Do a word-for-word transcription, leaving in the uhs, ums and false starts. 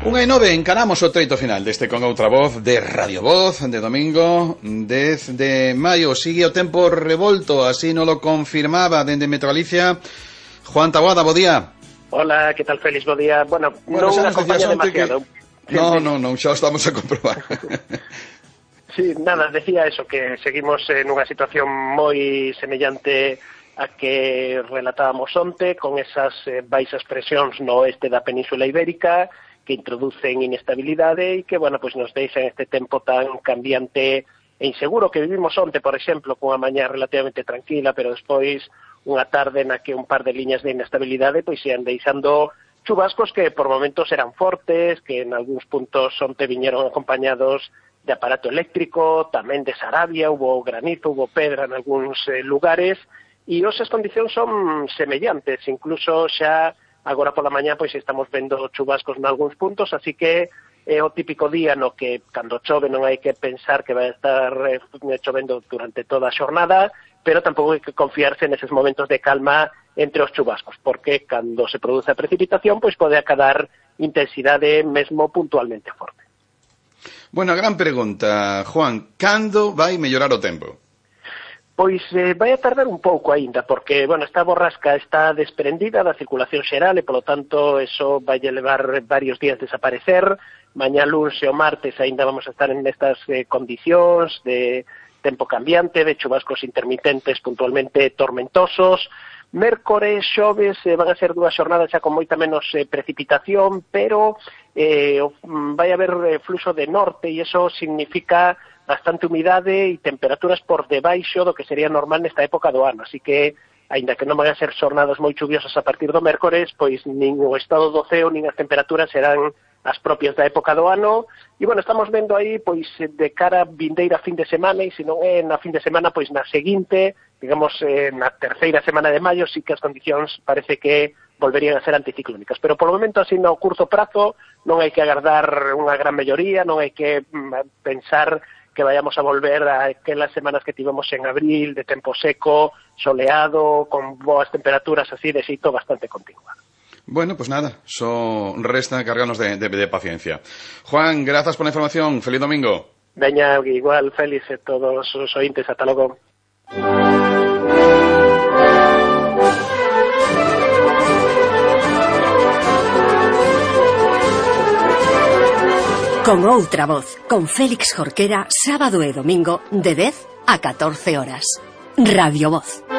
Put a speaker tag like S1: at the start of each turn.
S1: Unha e nove, encaramos o treito final deste Con Outra Voz de Radio Voz de domingo dez de maio. Sigue o tempo revolto, así non lo confirmaba dende Metro Galicia Juan Taboada, bo día.
S2: Hola, que tal, Félix, bo día. Bueno,
S1: bueno
S2: non acompaña demasiado
S1: que... No, no, non, xa estamos a comprobar.
S2: Sí, nada, decía eso, que seguimos en unha situación moi semellante a que relatábamos onte, con esas eh, baixas presións no oeste da Península Ibérica, que introducen inestabilidade e que, bueno, pues nos deixan este tempo tan cambiante e inseguro que vivimos onte, por exemplo, cunha mañá relativamente tranquila, pero despois unha tarde na que un par de liñas de inestabilidade pois ian deixando chubascos que por momentos eran fortes, que en algúns puntos onte viñeron acompañados de aparato eléctrico, tamén de Sarabia, hubo granizo, hubo pedra en algúns eh, lugares, e os as condicións son semellantes, incluso xa agora pola mañá pois estamos vendo chubascos nalgúns puntos, así que é o típico día no que cando chove non hai que pensar que vai estar eh, chovendo durante toda a xornada, pero tampouco hai que confiarse neses momentos de calma entre os chubascos, porque cando se produce a precipitación pois pode acadar intensidade mesmo puntualmente forte.
S1: Bueno, a gran pregunta, Juan, cando vai mellorar o tempo?
S2: Pois eh, vai a tardar un pouco aínda, porque, bueno, esta borrasca está desprendida da circulación xeral e, polo tanto, eso vai levar varios días desaparecer. Mañá luns e o martes aínda vamos a estar en estas eh, condicións de tempo cambiante, de chubascos intermitentes puntualmente tormentosos. Mércores, xoves, eh, van a ser dúas xornadas xa con moita menos eh, precipitación, pero eh, vai haber eh, fluxo de norte e eso significa bastante humidade e temperaturas por debaixo do que sería normal nesta época do ano, así que, aínda que non van a ser xornadas moi chuviosas a partir do mércores, pois nin o estado do ceo nin as temperaturas serán as propias da época do ano, e, bueno, estamos vendo aí, pois, de cara a vindeira fin de semana, e se non é na fin de semana, pois na seguinte, digamos, eh, na terceira semana de maio, sí que as condicións parece que volverían a ser anticiclónicas, pero por o momento, así, no curto prazo, non hai que agardar unha gran melloría, non hai que mm, pensar que vayamos a volver a aquelas semanas que tivemos en abril, de tempo seco, soleado, con boas temperaturas así de xeito bastante continua.
S1: Bueno, pues nada, só resta cargarnos de, de, de paciencia. Juan, grazas pola información, feliz domingo.
S2: Veña, igual, feliz a todos os ointes, ata logo.
S3: Con Outra Voz, con Félix Jorquera, sábado e domingo, de dez a catorce horas. Radio Voz.